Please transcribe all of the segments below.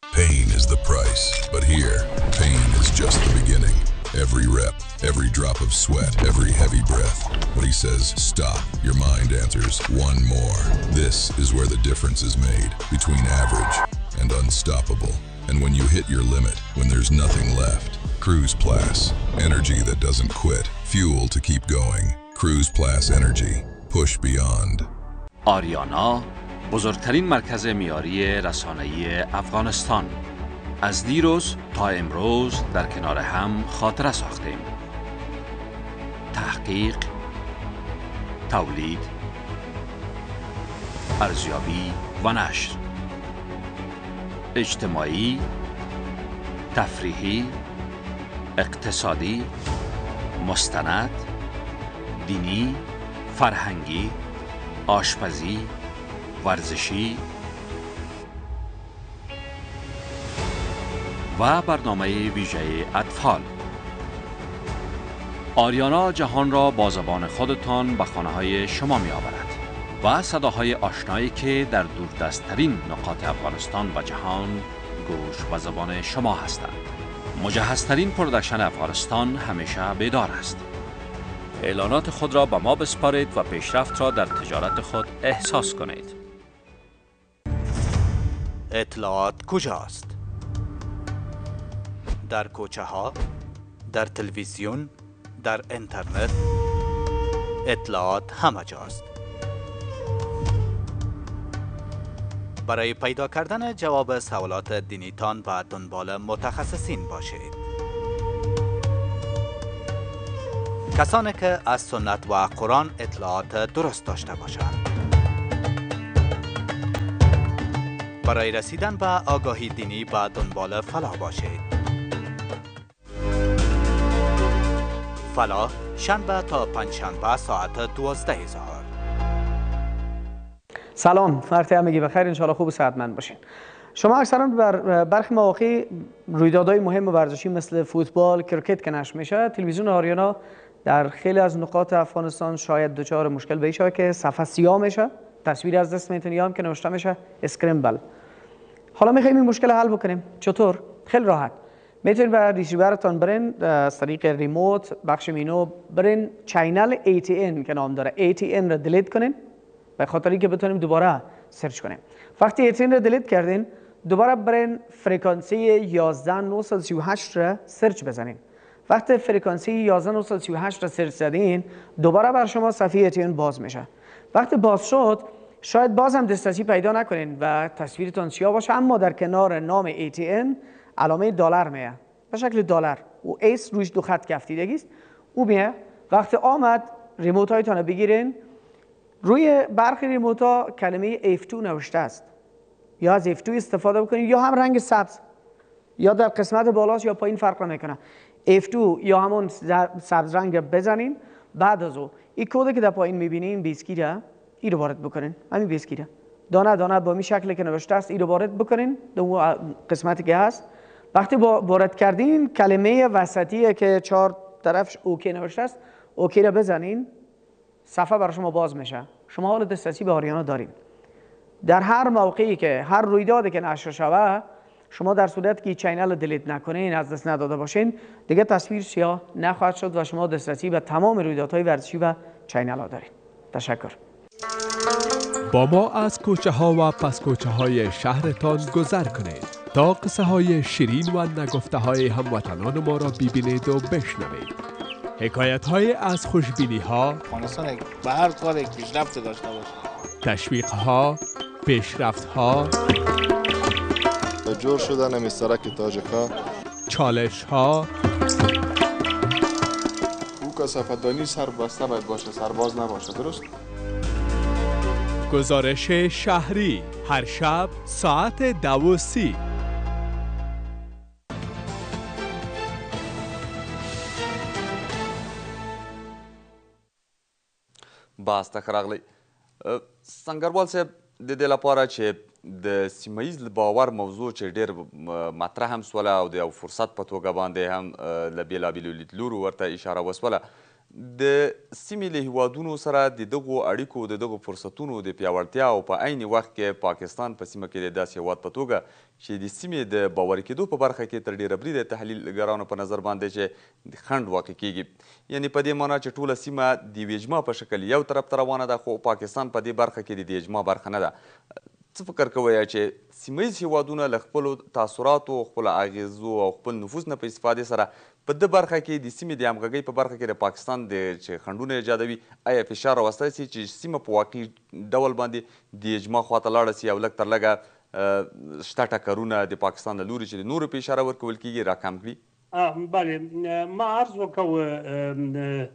Pain is the price, but here, pain is just the beginning. Every rep, every drop of sweat, every heavy breath. When he says stop, your mind answers one more. This is where the difference is made between average and unstoppable. And when you hit your limit, when there's nothing left, Cruise Plus, energy that doesn't quit, fuel to keep going. Cruise Plus Energy, push beyond. آریانا بزرگترین مرکز معیاری رسانه‌ای افغانستان. از دیروز تا امروز در کنار هم خاطره ساختیم. تحقیق، تولید، ارزیابی و نشر. اجتماعی، تفریحی، اقتصادی، مستند، دینی، فرهنگی، آشپزی، ورزشی و برنامه ویژه اطفال. آریانا جهان را با زبان خودتان به خانه‌های شما می آورد و صداهای آشنایی که در دوردست‌ترین نقاط افغانستان و جهان گوش و زبان شما هستند. مجهزترین پروداکشن افغانستان همیشه بیدار است. اعلانات خود را به ما بسپارید و پیشرفت را در تجارت خود احساس کنید. اطلاعات کجاست؟ در کوچه ها، در تلویزیون، در اینترنت. اطلاعات همه جاست. برای پیدا کردن جواب سوالات دینیتان و دنبال متخصصین باشید. کسانی که از سنت و قرآن اطلاعات درست داشته باشند. برای رسیدن به آگاهی دینی به دنبال فلاح باشید. فلاح شنبه تا پنجشنبه ساعت 12 ظهر. سلام، وقت همگی بخیر، انشاءالله خوب و صحتمند باشین. شما اکثرا بر برخی مواقع رویدادهای مهم ورزشی مثل فوتبال، کرکت که نشر میشه، تلویزیون آریانا در خیلی از نقاط افغانستان شاید دچار مشکل بشه که صفحه سیاه میشه، تصویر از دست میتونی هم که نوشته میشه اسکرمبل. حالا میخوایم این مشکل حل بکنیم. چطور؟ خیلی راحت. میتونید به ریسیورتون برین از طریق ریموت بخش مینو برین چینل ATN که نام داره ATN رو دیلیت کنین به خاطر اینکه بتونیم دوباره سرچ کنیم. وقتی ATN رو دیلیت کردین دوباره برین فرکانسی 11938 رو سرچ بزنین. وقتی فرکانسی 11938 رو سرچ زدین دوباره بر شما صفحه ATN باز میشه. وقتی باز شد شاید باز هم دسترسی پیدا نکنین و تصویرتون سیاه باشه، اما در کنار نام ATN علامه دلار میه به شکل دلار و ایس روش دو خط کفتیدگی است. او میه. وقتی آمد ریموت هایتان رو بگیرین، روی برخی ریموت ها کلمه F2 نوشته است، یا از F2 استفاده بکنید یا هم رنگ سبز، یا در قسمت بالاست یا پایین فرق نمیکنه. F2 یا همون سبز رنگ بزنین. بعد از او این کد که در پایین میبینین بیسکیره، این رو وارد بکنین. همین بیسکیره دانه دانه با می شکلی که نوشته است این رو وارد بکنین در اون قسمتی که هست. وقتی وارد کردین کلمه وسطی که 4 طرفش اوکی نوشته است اوکی رو بزنین، صفحه برای شما باز میشه. شما حالا دسترسی به آریانا دارین. در هر موقعی که هر رویدادی که نشر شود، شما در صورتی که چینل رو دیلیت نکنین، از دست نداده باشین، دیگه تصویر سیاه نخواهد شد و شما دسترسی به تمام رویدادهای ورزشی و چینل ها دارین. تشکر. با ما از کوچه ها و پس کوچه های شهرتان گذر کنید تا قصه های شیرین و نگفته های هموطنان ما را ببینید و بشنوید. حکایت های از خوشبینی ها، افغانستان به هر کار یک پیشرفت داشته باشه، تشویق ها، پیشرفت ها، جور شدن مسترک تاجکا، چالش ها. او کثافت‌دانی سربسته باید باشه، سرباز نباشه. درست؟ گزارش شهری هر شب ساعت 12:30. باز تخراغلی سنگروال صاحب د دې لپاره چې د سیمهیز باور موضوع چې ډېر مطرح هم سوله او د یو فرصت په توګه باندې هم له بېلابېلو لیدلورو ورته اشاره وسوله، د سیمې له هیوادونو سره د دغو اړیکو د دغو فرصتونو د پیاوړتیا او په عین وخت کې پاکستان په سیمه کې د داسې هیواد په توګه چې د سیمې د باوري کېدو په برخه کې تر ډېره برید تحلیلګرانو په نظر باندې چې د خنډ واقع کیږي یعنی په دې معنا چې ټوله سیمه د یوې اجماع په شکل یو طرف ته روانه ده خو پاکستان په دې برخه کې د دې اجماع برخه نه ده. څه فکر کوئ چې سیمه ییز هیوادونه له خپلو تاثراتو خپلو اغیزو او خپل نفوذ نه په استفادې سره په ده برخه کې د سیمې د همغږۍ په برخه کې د پاکستان د چې خنډونه ایجادوي آیا فشار راوستی سي چې سیمه په واقعي ډول باندې د اجماع خواته لاړه سي او لږ تر لږه شته ټکرونه د پاکستان له لوري چې د نورو په اشاره ورکول کېږي راکم کړي؟ بله ما عرض وکړ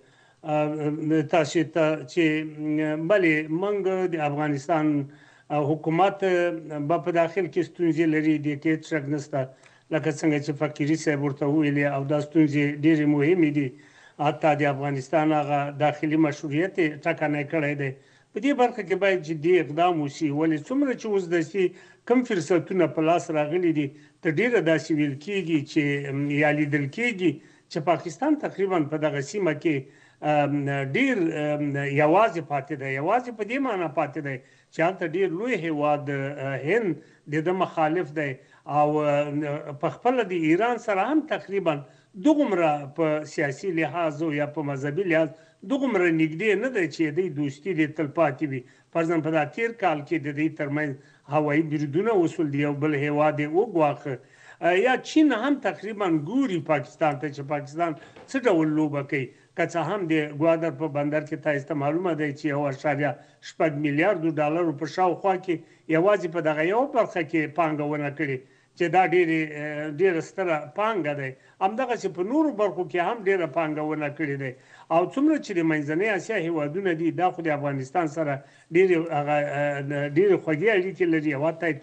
تاسو ته چې بلې موږ د افغانستان حکومت به په داخل کې ستونزې لري د کې هېڅ شک نشته لکه څنګه چې فقیري صاحب ورته وویلې او دا ستونزې ډېرې مهمې دي حتی د افغانستان هغه داخلي مشروعیت یې ټکنی کړی دی. په دې برخه کې باید جدي اقدام وشي ولې څومره چې اوس داسې کم فرصتونه په لاس راغلي دي تر ډېره داسې ویل کېږي چې یا لیدل کېږي چې پاکستان تقریبا په دغه سیمه کې ډیر یوازې پاتې دی. یوازې په دې معنا پاتې دی چې هلته ډیر لوی هیواد هند د ده مخالف دی او په خپله د ایران سره هم تقریبا دغومره په سیاسي لحاظ یا په مذهبي لحاظ دغومره نږدې نه دی چې دوی دوستي دې تل پاتې وي. فرضاً په دا تیر کال کې د دوی ترمنځ هوایي بریدونه وشول د یو بل هیواد یې وګواښه یا چین هم تقریبا ګوري پاکستان ته چې پاکستان څه ډول لوبه کوي که څه هم د ګوادر په بندر کې تاسو ته معلومه دی چې 1.6 میلیارډ ډالرو په شاوخوا کې یوازې په دغه یو برخه کې پانګونه کړې چې دا ډېره ستره پانګه دی. همدغسې په نورو برخو کې هم ډېره پانګونه کړې دی او څومره چې د منځنۍ اسیا هیوادونه دي دا خو د افغانستان سره ډېرې خوږې اړیکې لري او حتی